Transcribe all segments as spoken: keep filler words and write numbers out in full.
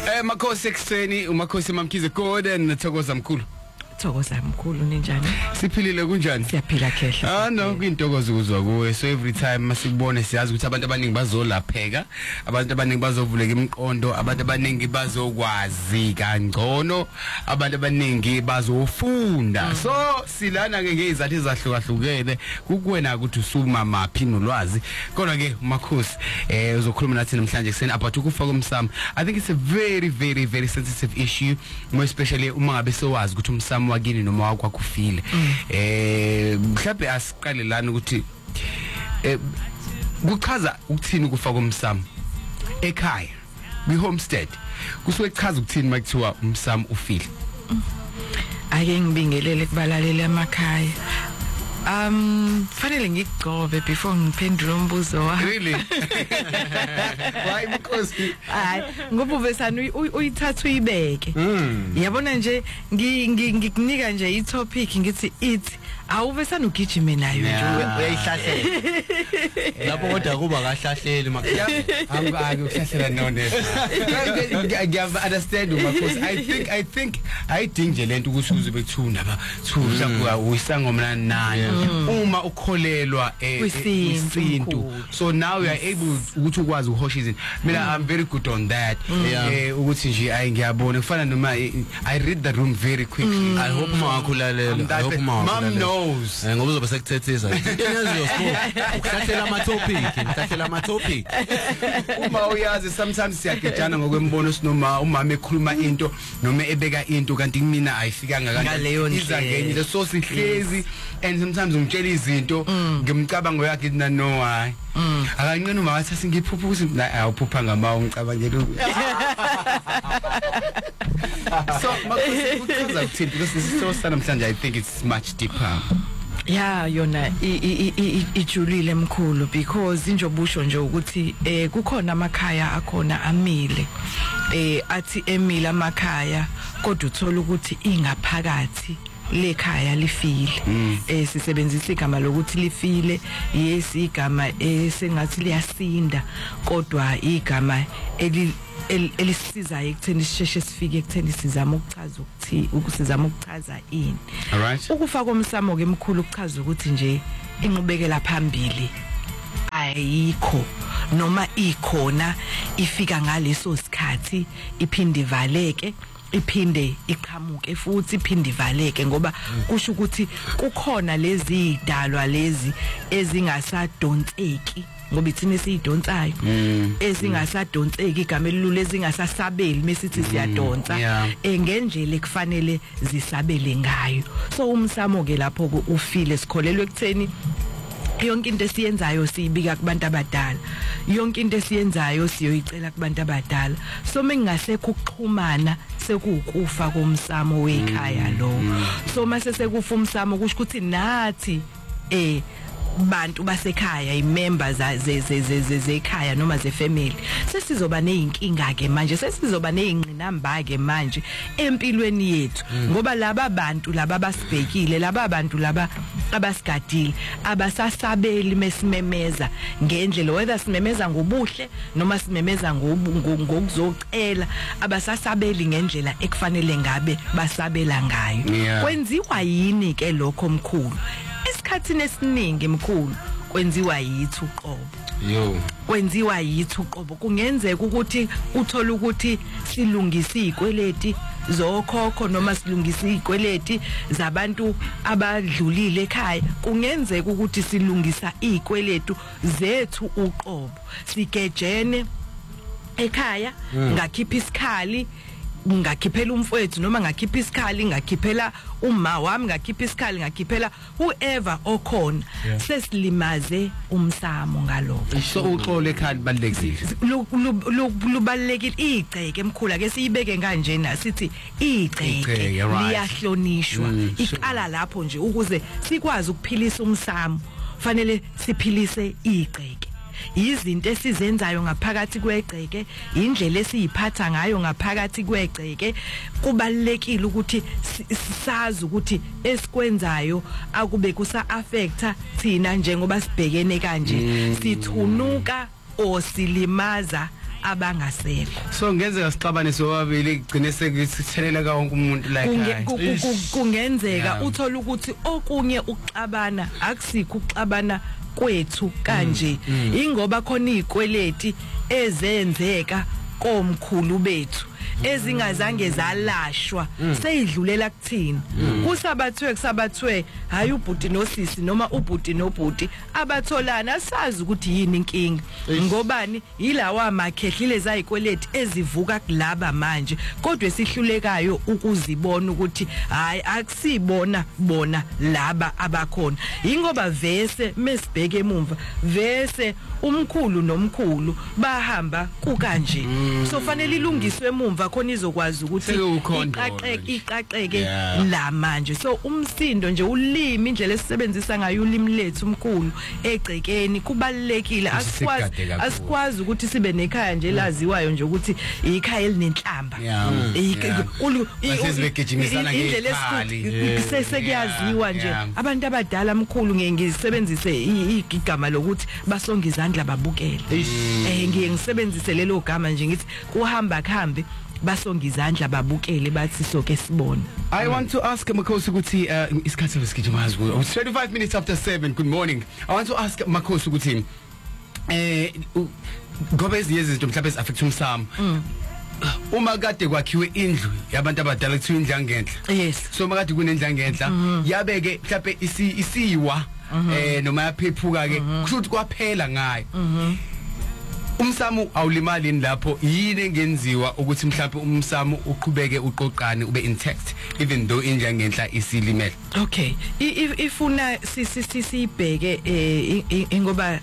Eh makhosi ekseni umakhosi Mamkhize Gordon nathokoza mkhulu. Thokoza mkhulu ninjani? Siphilile kunjani? Siyaphila kehle. Ah no kuyintokozo ukuzwa kuwe. So every time masikubone siyazi ukuthi abantu abaningi bazolapheka, abantu abaningi bazovuleka imiqondo, abantu abaningi bazokwazi kangcono, abantu abaningi bazofunda. So silana ke ngezathu ezahlukahlukene kukuwena ukuthi usuma maphi nolwazi. Kodwa ke umakhosi eh uzokhuluma nathi namhlanje kuseni about ukufa komsamo. I think it's a very very very sensitive issue, more especially uma ngabe sewazi ukuthi umsamo wakini noma wakwakho ufile. Eh mhlawumbe asiqale lana ukuthi eh kuchaza ukuthini ukufa komsamo ekhaya bi homestead kusuke kuchaza ukuthini makuthiwa umsamo ufile. Ake ngibingelele kubalaleli emakhaya. Um fanele ngigcobe before ngiphendule umbuzo wakho. Really? Why because Hayi ngoba uvesana uyithatha uyibeke. Yabona nje ngikunika nje i topic ngithi it awuvesana ugijime nayo nje uyayihlahlela. Lapho kodwa kuba kahlahleli makhaya. Angake ukuhlahlela none. I understand because I think I think I think nje lento ukuthi uze bekuthuna ba thuza kuya uyisangomna nani. Uma ukholelwa kwisintu, so now you are able ukuthi ukwazi uhosha izinto. Mina I'm very good on that. Eh ukuthi nje ayi ngiyabona kufana noma I read the room very quickly. I hope mawakulalela. I hope mawakulalela. Mom knows. Ngoba uzobe sekuthethisa. Into eyaziyo sipho ukuhlahlela ama topic, ukuhlahlela ama topic. Uma uyazi sometimes siyagejana ngokwembono sinoma umama ekhuluma into noma ebeka into kanti mina ayifikanga kanjani. Iza ngenye so sihlezi and sometimes ngitshela izinto ngimcabango yakhe na no why akancane uma wathi singiphupha ukuthi awuphupha ngama ungicabangela so makhosi ukuchaza ukuthini because this is so namhlanje I think it's much deeper. Yeah yona ijulile mkhulu because injobusho nje ukuthi eh kukhona amakhaya akhona amile eh athi emile amakhaya kodwa uthola ukuthi ingaphakathi lekhaya lifile. Eh sisebenzisa igama lokuthi lifile yes igama esengathi liyasinda kodwa igama eli elisizayo ekutheni sisheshe sifike ekutheni sizama ukuchaza ukuthi ukusizama ukuchaza ini. Alright. Ukufa komsamo ke mkhulu ukuchaza ukuthi nje inqubekela phambili ayikho noma ikhona ifika ngaleso sikhathi iphinde ivaleke iphinde iqhamuke futhi iphinde ivaleke ngoba kusho ukuthi kukhona lezi idalwa lezi ezingasadonseki ngoba ithini siyidonsayo ezingasadonseki igama elilule ezingasasabeli mesithi siyadonsa engendlela ekufanele zisabele ngayo. So umsamo ke lapho ufile sikholelwe ekutheni yonke into esiyenzayo siyibika kubantu abadala, yonke into esiyenzayo siyoyicela kubantu abadala. So mengingasekho ukuxhumana sekukufa komsamo wekhaya lo. So mase sekufa umsamo kusho ukuthi nathi eh bantu basekhaya imembers ze ze ze zekhaya noma ze family sesizoba nezinkinga ke manje sesizoba nezingqinamba ke manje empilweni yethu ngoba laba bantu laba basibhekile laba bantu laba abasigadile abasasabeli mesimemeza ngendlela whether simemeza ngobuhle noma simemeza ngokuzocela abasasabeli ngendlela ekufanele ngabe basabela ngayo. Kwenziwa yini ke lokho mkhulu? Esikhathini esiningi mkhulu kwenziwa yithu uqobo. Yo kwenziwa yithu uqobo kungenzeka ukuthi uthola ukuthi silungisa izikweleti zokhokho noma silungisa izikweleti zabantu abadlulile ekhaya. Kungenzeka ukuthi silungisa izikweletu zethu uqobo sigejene ekhaya ngakhipha isikhali ngakhiphela umfowethu noma ngakhipha isikhali ngakhiphela uma wami ngakhiphela isikhali ngakhiphela whoever okhona sesilimaze umsamo ngalokho. So uxolo ekhaya balekile lubalekile igceke emkhulu ake siyibeke kanje na sithi igceke liyahlonishwa iqala lapho nje ukuze sikwazi ukuphilisa umsamo fanele siphilise igceke. Izinto esizenzayo ngaphakathi kwegceke indlela esiyiphatha ngayo ngaphakathi kwegceke kubalekile ukuthi sazi ukuthi esikwenzayo akube kusa affecta thina njengoba sibhekene kanje sithunuka osilimaza abangasekho. So ngenzeka sixabane sobabili igcine sekuthelela ka wonke umuntu la ekhaya. Kungenzeka uthola ukuthi okunye ukuxabana akusikho ukuxabana kwethu kanje ingoba khona izikweleti ezenzeka komkhulu bethu ezingazange zalashwa seyidlulela kuthina kusabathwe kusabathwe hayi ubhuti nosisi noma ubhuti nobhuti abatholana sazi ukuthi yini inkinga ngobani yilawa makhehlile zayikweleti ezivuka kulaba manje kodwa esihlulekayo ukuzibona ukuthi hayi akusibona bona laba abakhona ingoba vese mesibheke emumva vese umkhulu nomkhulu bahamba kukanje so fanele ilungiswe emumva khona izokwazi ukuthi iqaqeke iqaqeke la manje so umsindo nje ulimi indlela esisebenzisa ngayo ulimi lethu umkhulu egcekeni kubalekile asikwazi asikwazi ukuthi sibe nekhaya nje laziwayo nje ukuthi ikhaya elinenhlamba basezibegijimisa ngekhali sesekuyaziwa nje abantu abadala mkhulu ngeke ngisebenzise igama lokuthi basonga izandla babukele eh ngeke ngisebenzise lelo gama nje ngithi kuhamba khambe basonga izandla babukele bathi soke sibone. I want to ask Makhosi ukuthi uh, isikhathi sesigijima ku thirty-five minutes after seven. Good morning. I want to ask Makhosi ukuthi eh ngoba ezinye izinto mhlawumbe eziaffect umsamo uma kade kwakhiwe indlu yabantu abadala kuthiwa indlu yangenhla yes so makade kunendlu yangenhla yabeke mhlawumbe isiwa eh noma yaphephuka ke kusho ukuthi kwaphela ngayo umsamo awulimali lapho yini engenziwa ukuthi mhlawumbe umsamo uqhubeke uqoqane ube intact even though indlu yangenhla isilimele. Okay ifuna sisibheke eh ngoba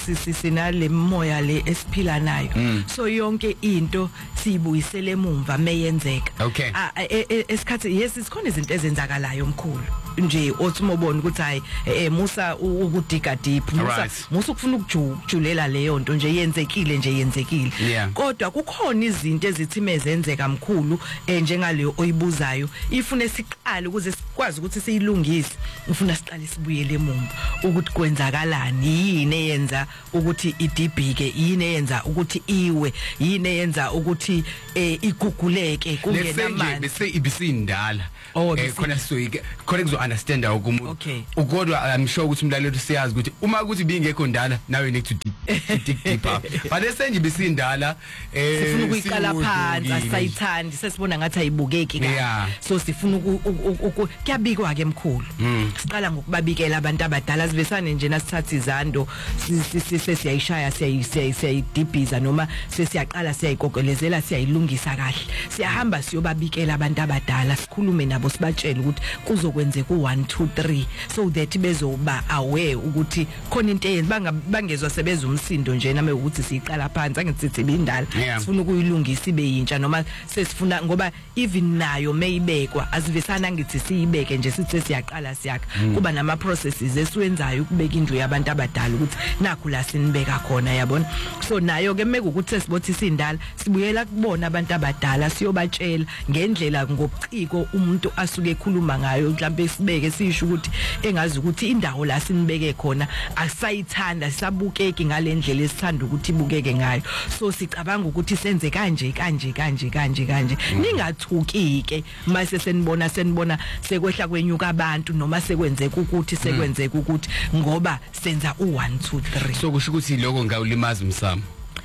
sinale moya le esiphila nayo so yonke into sibuyisele emumva meyenzeka okay esikhathi yes sikhona izinto ezenzakalayo omkhulu nje othi umobona ukuthi hayi eh musa ukudiga deep musa musa ukufuna ukujulela leyo nto nje yenzekile nje yenzekile kodwa kukhona izinto ezithi mezenzeka mkhulu njengaleyo oyibuzayo ifune siqale ukuze sikwazi ukuthi siyilungise ufuna siqale sibuyele emumva ukuthi kwenzakalani yini eyenza ukuthi idibhike yini eyenza ukuthi iwe yini eyenza ukuthi iguguleke kungena manje bese ibisindala eh khona soyike khona kuzo understand ukumuntu ukodwa I'm sure ukuthi umlaleli siyazi ukuthi uma ukuthi bingekho ndala now you need to dig deeper but esenje bisindala eh sifuna ukuyiqala phansi asayithandi sesibona ngathi ayibukeki kahle so sifuna kuyabikwa ke emkhulu siqala ngokubabikela abantu abadala sivesane nje nasithatha izando sesiyayishaya siyayidibhiza noma sesiyaqala siyayikokelezela siyayilungisa kahle siyahamba siyobabikela abantu abadala sikhulume nabo sibatshela ukuthi kuzokwenzeka u one two three so that bezoba aware ukuthi khona into eyenza bangezwa sebeza umsindo nje nami ukuthi siyiqala phansi angithi ibindala sifuna ukuyilungisa ibe yintsha noma sesifuna ngoba even nayo mayibekwa asivesana ngithi siyibeke nje sithi siyaqala siyakha kuba nama processes esiwenzayo ukubeka indlu yabantu abadala ukuthi nakho la sinibeka khona yabona so nayo ke meke ukuthi sesibothi sindala sibuyela kubona abantu abadala siyobatshela ngendlela ngobuciko umuntu asuke ekhuluma ngayo mhlambe sibeke sisho ukuthi engazi ukuthi indawo la sinibeke khona asayithanda sisabukeki ngalendlela esithanda ukuthi ibukeke ngayo so sicabanga ukuthi senze kanje kanje kanje kanje kanje ningathukike mase senibona senibona sekwehla kwenyuka abantu noma sekwenzeka ukuthi sekwenzeka ukuthi ngoba senza u one two three so kusho ukuthi lokho ngawulimaza umsamo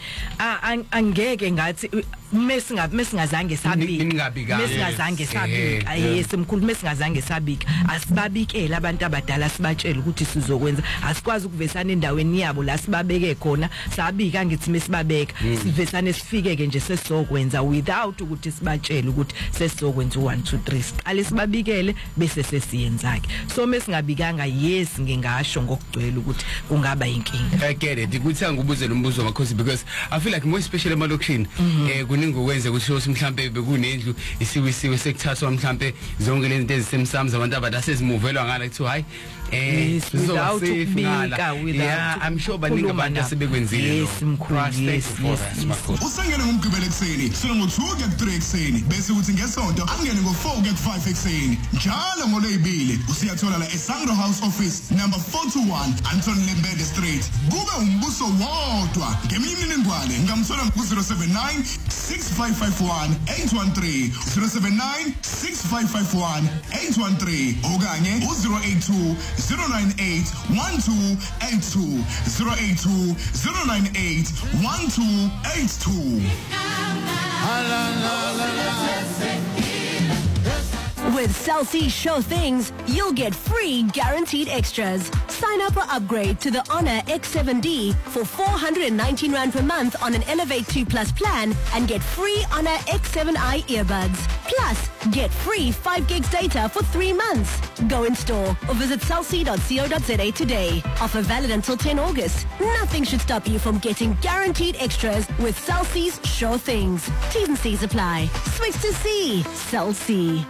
ah angeke ngathi mesinga mesingazange sabika mesingazange sabika yesemkhulu mesingazange sabika asibabikela abantu abadala sibatshela ukuthi sizokwenza asikwazi ukuvesana endaweni yabo la sibabeke khona sabika ngithi mesibabeka sivesane sifike ke nje sesizokwenza without ukuthi sibatshele ukuthi sesizokwenza u one two three siqale sibabikele bese sesiyenza ke so mesingabikanga yes ngingasho ngokugcwele ukuthi kungaba inkinga I get it ukuthi angibuze lo mbuzo Makhosi because I feel like more especially emalokishini eh kuningi okwenza ukuthi mhlambe bekunendlu isiwisiwe sekuthathwa mhlambe zonke lento ezisemsamo zabantu abadala sezimuvelwa ngala kuthi hayi eh Yes, without ukubika, without yeah I'm sure baningi ukukhuluma abantu nabo. asebekwenzile Yes, mkhulu, Christ, thank yes, you for yes, that, yes. Makhosi. Usengene ngomgqibelo ekseni, sona ngo-two kuya ku-three ekseni, bese uthi ngesonto angene ngo-four kuya ku-five ekseni. Njalo ngoLweyibili usiyathola la eSangro House Office number four two one Anton Lembede Street. Kube umbuso wodwa. Ngeminye imininingwane ngamthola ku-zero seven nine six five five one eight one three zero seven nine six five five one eight one three okanye u-zero eight two zero nine eight one two eight two zero eight two zero nine eight one two eight two. With Cell C Show Things, you'll get free guaranteed extras. Sign up or upgrade to the Honor X seven D for four hundred nineteen rand per month on an Elevate two Plus plan and get free Honor X seven i earbuds. Plus, get free five gigs data for three months. Go in store or visit cell c dot co dot za today. Offer valid until ten August. Nothing should stop you from getting guaranteed extras with Cell C's Show Things. T's and C's apply. Switch to C. Cell C.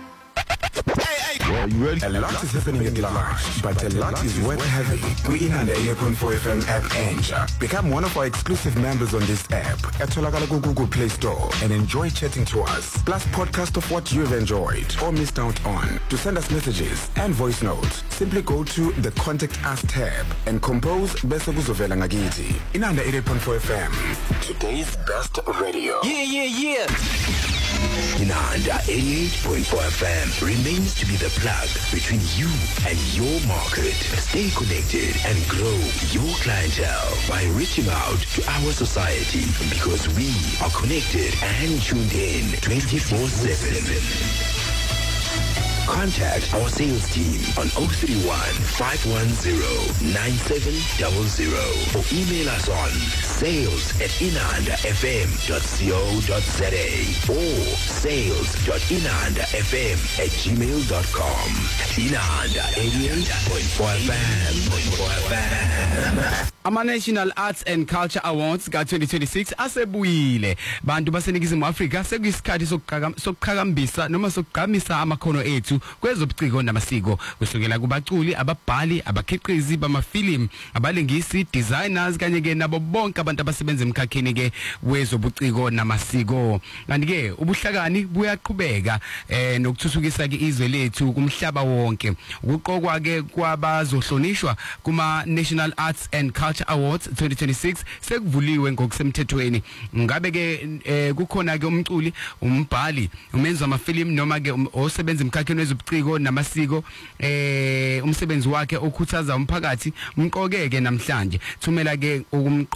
Are you ready? A lot is happening at large, but a lot is worth having. We in the eight point four F M app Enja. Become one of our exclusive members on this app at Tolagala Google Play Store and enjoy chatting to us. Plus podcast of what you've enjoyed or missed out on. To send us messages and voice notes, simply go to the Contact Us tab and compose Bese Kuzovela Ngakiti. In under eight point four F M. Today's best radio. Yeah, yeah, yeah. Inanda eighty-eight point four F M remains to be the plug between you and your market. Stay connected and grow your clientele by reaching out to our society because we are connected and tuned in twenty-four seven. Contact our sales team on zero three one five one zero nine seven zero zero or email us on sales at inanda f m dot co dot za or sales dot inanda f m at gmail dot com. Inanda eighty-eight point four F M. Ama National Arts and Culture Awards ka twenty twenty-six asebuyile. Bantu baseningizimu Afrika sekuyisikhathi sokuqhakambisa noma sokugqamisa amakhono ethu kwezobuciko namasiko kusukela kubaculi, ababhali, abakhiqizi bamafilimu, abalingisi, designers kanye ke nabo bonke abantu abasebenza emkhakheni ke wezobuciko namasiko. Kanti ke ubuhlakani buyaqhubeka eh nokuthuthukisa ke izwe lethu kumhlaba wonke. Ukuqokwa ke kwabazohlonishwa kuma National Arts and Culture Awards twenty twenty-six sekuvuliwe ngokusemthethweni. Ngabe ke kukhona ke umculi, umbhali, umenzi wamafilimu noma ke osebenza emkhakheni wezobuciko namasiko eh umsebenzi wakhe okhuthaza umphakathi umqoke ke namhlanje. Thumela ke